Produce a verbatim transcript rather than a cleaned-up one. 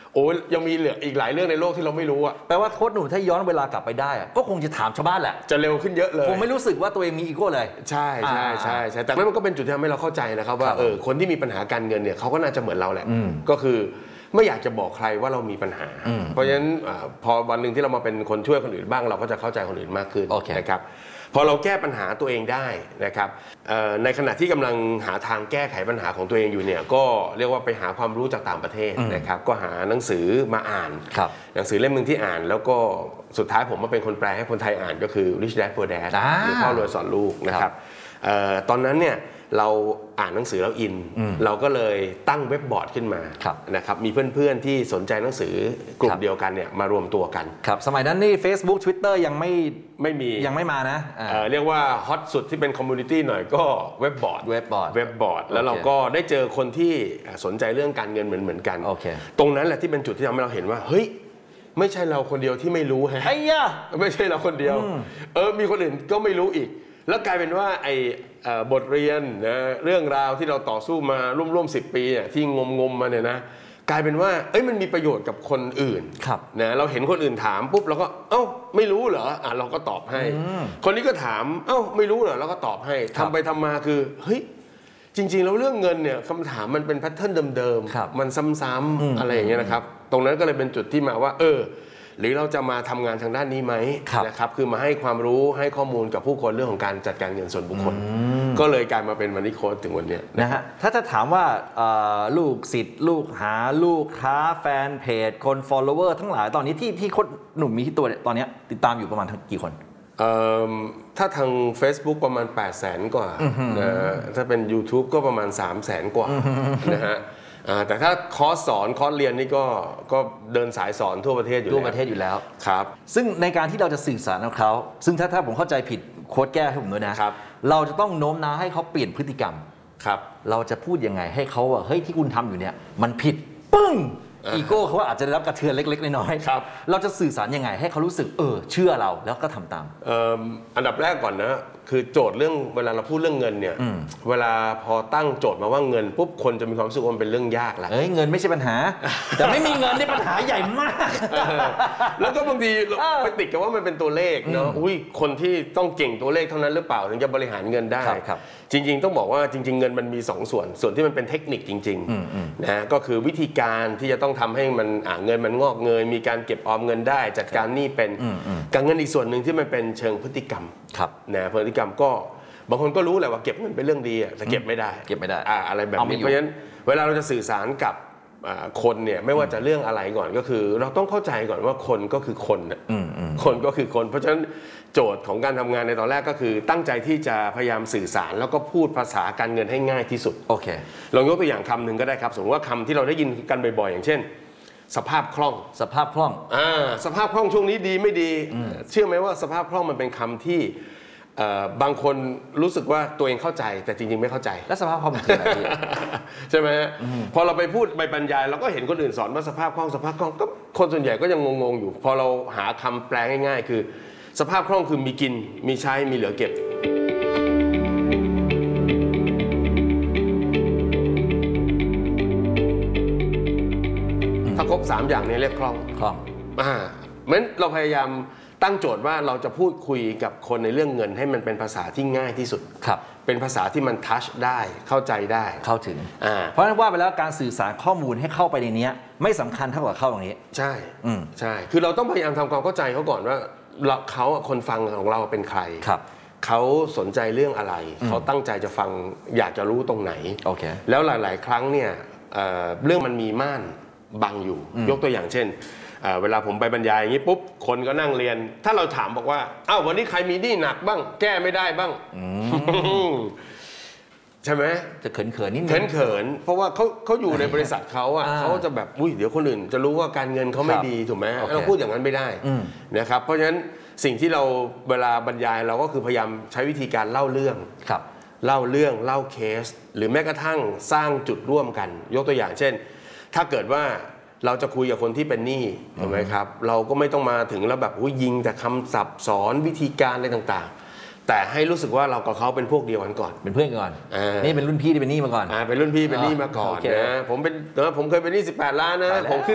โอ้ยังมีเหลืออีกหลายเรื่องในโลกที่เราไม่รู้อ่ะแปลว่าโค้ชหนุ่มถ้าย้อนเวลากลับไปได้ก็คงจะถามชาวบ้านแหละจะเร็วขึ้นเยอะเลยคงไม่รู้สึกว่าตัวเองมีอีโก้เลยใช่ใช่ใช่ใช่แต่นั้นมันก็เป็นจุดที่ทำให้เราเข้าใจนะครับว่าเออคนที่มีปัญหาการเงินเนี่ยเขาก็น่าจะเหมือนเราแหละก็คือไม่อยากจะบอกใครว่าเรามีปัญหาเพราะฉะนั้นพอวันหนึ่งที่เรามาเป็นคนช่วยคนอื่นบ้างเราก็จะเข้าใจคนอื่นมากขึ้นนะครับพอเราแก้ปัญหาตัวเองได้นะครับในขณะที่กำลังหาทางแก้ไขปัญหาของตัวเองอยู่เนี่ยก็เรียกว่าไปหาความรู้จากต่างประเทศนะครับก็หาหนังสือมาอ่านหนังสือเล่มหนึ่งที่อ่านแล้วก็สุดท้ายผมมาเป็นคนแปลให้คนไทยอ่านก็คือ Rich Dad Poor Dad หรือพ่อรวยสอนลูกนะครับตอนนั้นเนี่ยเราอ่านหนังสือแล้วอินเราก็เลยตั้งเว็บบอร์ดขึ้นมานะครับมีเพื่อนๆที่สนใจหนังสือกลุ่มเดียวกันเนี่ยมารวมตัวกันครับสมัยนั้นนี่ Facebook Twitter ยังไม่ไม่มียังไม่มานะเเรียกว่าฮอตสุดที่เป็นคอมมูนิตี้หน่อยก็เว็บบอร์ดเว็บบอร์ดเว็บบอร์ดแล้วเราก็ได้เจอคนที่สนใจเรื่องการเงินเหมือนเหมือนกันตรงนั้นแหละที่เป็นจุดที่ทำให้เราเห็นว่าเฮ้ยไม่ใช่เราคนเดียวที่ไม่รู้ฮะไอ้ยะไม่ใช่เราคนเดียวเออมีคนอื่นก็ไม่รู้อีกแล้วกลายเป็นว่าไอ้บทเรียนนะเรื่องราวที่เราต่อสู้มาร่วมๆสิบปีเนี่ยที่งมงมมาเนี่ยนะกลายเป็นว่าเอ้ยมันมีประโยชน์กับคนอื่นนะเราเห็นคนอื่นถามปุ๊บเราก็เอ้าไม่รู้เหรออ่ะเราก็ตอบให้คนนี้ก็ถามเอ้าไม่รู้เหรอเราก็ตอบให้ทำไปทำมาคือเฮ้ยจริงๆแล้วเรื่องเงินเนี่ยคำถามมันเป็นแพทเทิร์นเดิมๆมันซ้ำๆอะไรอย่างเงี้ยนะครับตรงนั้นก็เลยเป็นจุดที่มาว่าเออหรือเราจะมาทำงานทางด้านนี้ไหมนะครับคือมาให้ความรู้ให้ข้อมูลกับผู้คนเรื่องของการจัดการเงินส่วนบุคคลก็เลยกลายมาเป็นวันนี้โค้ชถึงวันนี้นะฮะถ้าจะถามว่าลูกศิษย์ลูกหาลูกค้าแฟนเพจคน follower ทั้งหลายตอนนี้ที่ที่โค้ชหนุ่มมีที่ตัวตอนนี้ติดตามอยู่ประมาณกี่คนถ้าทาง Facebook ประมาณ แปดแสน กว่านะถ้าเป็น YouTube ก็ประมาณ สามแสน กว่านะฮะแต่ถ้าคอร์สสอนคอร์สเรียนนี่ก็ก็เดินสายสอนทั่วประเทศอยู่ทั่วประเทศอยู่แล้วครับซึ่งในการที่เราจะสื่อสารกับเขาซึ่งถ้าถ้าผมเข้าใจผิดโค้ชแก้ให้ผมด้วยนะครับเราจะต้องโน้มน้าวให้เขาเปลี่ยนพฤติกรรมครับเราจะพูดยังไงให้เขาว่าเฮ้ยที่คุณทำอยู่เนี่ยมันผิดปึ้งอีโก้เขาอาจจะได้รับกระเทือนเล็กๆน้อยๆเราจะสื่อสารยังไงให้เขารู้สึกเออเชื่อเราแล้วก็ทำตามอันดับแรกก่อนนะคือโจทย์เรื่องเวลาเราพูดเรื่องเงินเนี่ยเวลาพอตั้งโจทย์มาว่าเงินปุ๊บคนจะมีความรู้สึกว่ามันเป็นเรื่องยากแล้วเอ้ยเงินไม่ใช่ปัญหาแต่ไม่มีเงินนี่ปัญหาใหญ่มากแล้วก็บางทีไปติดกับว่ามันเป็นตัวเลขเนาะอุ้ยคนที่ต้องเก่งตัวเลขเท่านั้นหรือเปล่าถึงจะบริหารเงินได้จริงๆต้องบอกว่าจริงๆเงินมันมีสองส่วนส่วนที่มันเป็นเทคนิคจริงๆนะก็คือวิธีการที่จะต้องทำให้มันเงินมันงอกเงยมีการเก็บออมเงินได้จัดการหนี้เป็นการเงินอีกส่วนหนึ่งที่มันเป็นเชิงพฤติกรรมนะพฤติกรรมก็บางคนก็รู้แหละว่าเก็บเงินเป็นเรื่องดีแต่เก็บไม่ได้เก็บไม่ได้อะไรแบบนี้เพราะฉะนั้นเวลาเราจะสื่อสารกับคนเนี่ยไม่ว่าจะเรื่องอะไรก่อนก็คือเราต้องเข้าใจก่อนว่าคนก็คือคนคนก็คือคนเพราะฉะนั้นโจทย์ของการทำงานในตอนแรกก็คือตั้งใจที่จะพยายามสื่อสารแล้วก็พูดภาษาการเงินให้ง่ายที่สุดโอเคลองยกตัวอย่างคำหนึ่งก็ได้ครับสมมติว่าคำที่เราได้ยินกันบ่อยๆอย่างเช่นสภาพคล่องสภาพคล่องอ่าสภาพคล่องช่วงนี้ดีไม่ดีเชื่อไหมว่าสภาพคล่องมันเป็นคำที่บางคนรู้สึกว่าตัวเองเข้าใจแต่จริงๆไม่เข้าใจแล้วสภาพคล่องมันคืออะไรใช่ไหมฮะพอเราไปพูดไปบรรยายเราก็เห็นคนอื่นสอนว่าสภาพคล่องสภาพคล่องก็คนส่วนใหญ่ก็ยังงงๆอยู่พอเราหาคำแปลง่ายๆคือสภาพคล่องคือมีกินมีใช้มีเหลือเก็บถ้าครบสามอย่างนี้เรียกคล่องคล่องอ่าเหมือนเราพยายามตั้งโจทย์ว่าเราจะพูดคุยกับคนในเรื่องเงินให้มันเป็นภาษาที่ง่ายที่สุดครับเป็นภาษาที่มันทัชได้เข้าใจได้เข้าถึงเพราะฉะนั้นว่าไปแล้วการสื่อสารข้อมูลให้เข้าไปในนี้ไม่สำคัญเท่ากับเข้าตรงนี้ใช่ใช่คือเราต้องพยายามทำความเข้าใจเขาก่อนว่าเขาคนฟังของเราเป็นใครครับเขาสนใจเรื่องอะไรเขาตั้งใจจะฟังอยากจะรู้ตรงไหนโอเคแล้วหลายๆครั้งเนี่ยเรื่องมันมีม่านบังอยู่ยกตัวอย่างเช่นเวลาผมไปบรรยายอย่างนี้ปุ๊บคนก็นั่งเรียนถ้าเราถามบอกว่าอ้าววันนี้ใครมีหนี้หนักบ้างแก้ไม่ได้บ้างใช่ไหมจะเขินเขินนิดนึงเขินเขินเพราะว่าเขาเขาอยู่ในบริษัทเขาอ่ะเขาจะแบบอุ้ยเดี๋ยวคนอื่นจะรู้ว่าการเงินเขาไม่ดีถูกไหมเราพูดอย่างนั้นไม่ได้นะครับเพราะฉะนั้นสิ่งที่เราเวลาบรรยายเราก็คือพยายามใช้วิธีการเล่าเรื่องเล่าเรื่องเล่าเคสหรือแม้กระทั่งสร้างจุดร่วมกันยกตัวอย่างเช่นถ้าเกิดว่าเราจะคุยกับคนที่เป็นหนี้ถูกไหมครับเราก็ไม่ต้องมาถึงแล้วแบบยิงแต่คำศัพท์สอนวิธีการอะไรต่างๆแต่ให้รู้สึกว่าเรากับเขาเป็นพวกเดียวกันก่อนเป็นเพื่อนกันก่อนนี่เป็นรุ่นพี่ที่เป็นหนี้มาก่อนเป็นรุ่นพี่เป็นหนี้มาก่อนนะผมเป็นผมเคยเป็นหนี้สิบแปดล้านนะผม